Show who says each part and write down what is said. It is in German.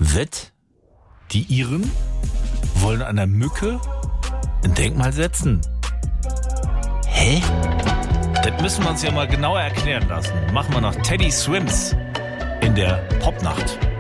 Speaker 1: Wett? Die Iren wollen einer Mücke ein Denkmal setzen. Hä? Das müssen wir uns ja mal genauer erklären lassen. Machen wir nach Teddy Swims in der Popnacht.